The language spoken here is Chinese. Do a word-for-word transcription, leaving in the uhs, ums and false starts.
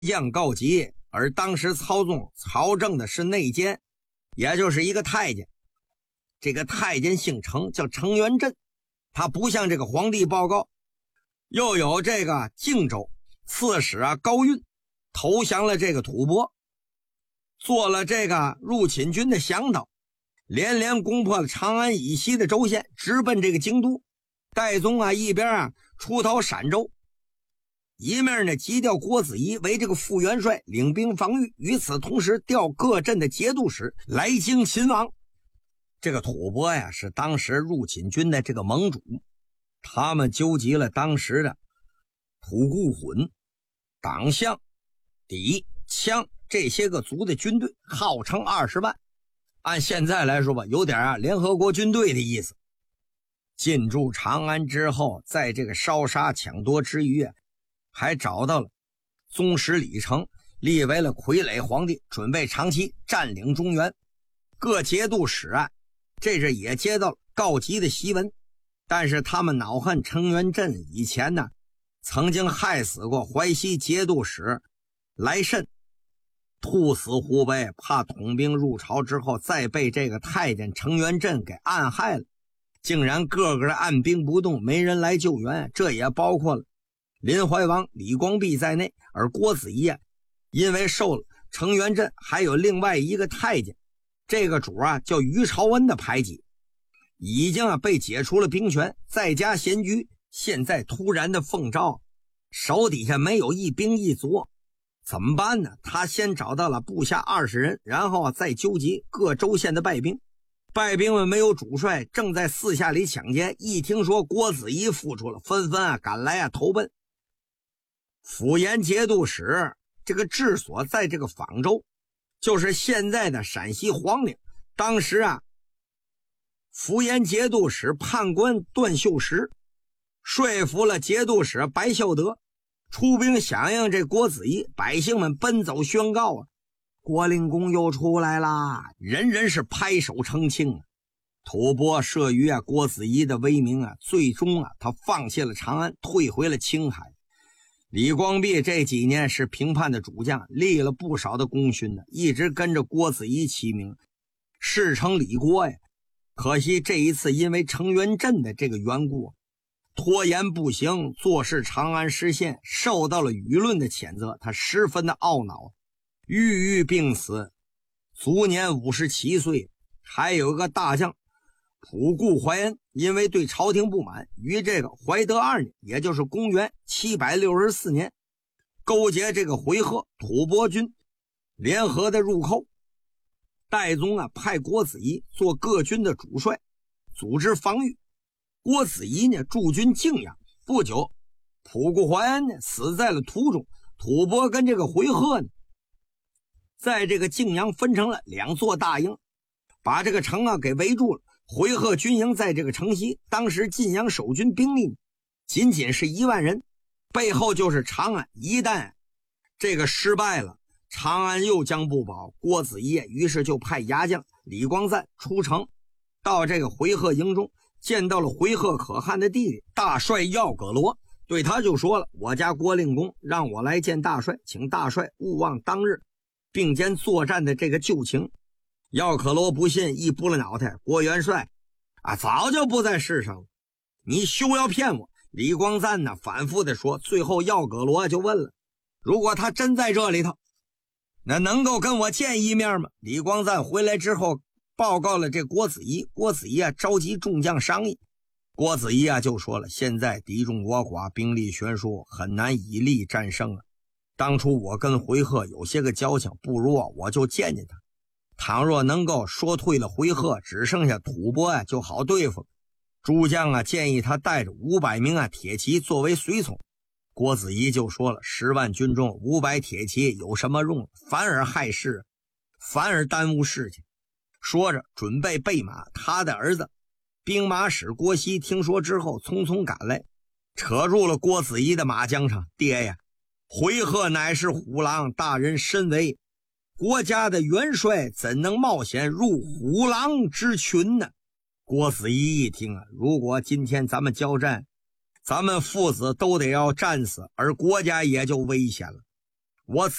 样告急，而当时操纵朝政的是内监，也就是一个太监。这个太监姓程，叫程元振，他不向这个皇帝报告。又有这个荆州刺史啊高运投降了这个吐蕃，做了这个入侵军的向导，连连攻破了长安以西的州县，直奔这个京都。戴宗啊一边啊出逃陕州，一面呢急调郭子仪为这个副元帅，领兵防御。与此同时，调各镇的节度使来京勤王。这个吐蕃呀是当时入侵军的这个盟主，他们纠集了当时的吐谷浑、党项、氐、羌这些个族的军队，号称二十万。按现在来说吧，有点啊联合国军队的意思。进驻长安之后，在这个烧杀抢夺之余，还找到了宗室李成，立为了傀儡皇帝，准备长期占领中原。各节度使啊，这是也接到了告急的檄文，但是他们恼恨程元振以前呢，曾经害死过淮西节度使来慎，兔死狐悲，怕统兵入朝之后再被这个太监程元振给暗害了，竟然个个按兵不动，没人来救援，这也包括了林怀王李光弼在内。而郭子仪啊，因为受了程元振还有另外一个太监，这个主啊叫于朝恩的排挤，已经啊被解除了兵权，在家闲居。现在突然的奉诏，手底下没有一兵一卒，怎么办呢？他先找到了部下二十人，然后啊再纠集各州县的败兵。败兵们没有主帅，正在四下里抢劫，一听说郭子仪复出了，纷纷啊赶来啊投奔。府盐节度使这个治所在这个枋州，就是现在的陕西黄陵。当时啊府盐节度使判官段秀实说服了节度使白孝德，出兵响应这郭子仪。百姓们奔走宣告啊，郭令公又出来啦，人人是拍手称庆啊。吐蕃慑于啊郭子仪的威名啊，最终啊他放弃了长安，退回了青海。李光弼这几年是平叛的主将，立了不少的功勋的，一直跟着郭子仪齐名，世称李郭呀。可惜这一次因为程元振的这个缘故，拖延不行，坐视长安失陷，受到了舆论的谴责，他十分的懊恼，郁郁病死，卒年五十七岁。还有一个大将仆固怀恩，因为对朝廷不满，于这个怀德二年，也就是公元七百六十四年，勾结这个回纥吐蕃军，联合的入寇。戴宗啊派郭子仪做各军的主帅，组织防御。郭子仪呢驻军泾阳，不久仆固怀恩呢死在了途中。吐蕃跟这个回纥呢在这个泾阳分成了两座大营，把这个城啊给围住了。回纥军营在这个城西，当时晋阳守军兵力仅仅是一万人，背后就是长安。一旦这个失败了，长安又将不保。郭子仪于是就派牙将李光赞出城，到这个回纥营中，见到了回纥可汗的弟弟大帅耀葛罗，对他就说了，我家郭令公让我来见大帅，请大帅勿忘当日并肩作战的这个旧情。耀可罗不信，一拨了脑袋，郭元帅啊，早就不在世上了，你休要骗我。李光赞呢反复的说。最后耀可罗就问了，如果他真在这里头，那能够跟我见一面吗？李光赞回来之后报告了这郭子仪，郭子仪啊召集众将商议。郭子仪啊就说了，现在敌众我寡，兵力悬殊，很难以力战胜啊。当初我跟回纥有些个交情，不如啊我就见见他，倘若能够说退了回纥，只剩下吐蕃啊就好对付。诸将啊建议他带着五百名啊铁骑作为随从。郭子仪就说了，十万军中五百铁骑有什么用，反而害事，反而耽误事情。说着准备备马，他的儿子兵马使郭熙听说之后匆匆赶来，扯入了郭子仪的马缰上。爹呀，回纥乃是虎狼，大人身为国家的元帅，怎能冒险入虎狼之群呢？郭子仪一听啊，如果今天咱们交战，咱们父子都得要战死，而国家也就危险了。 我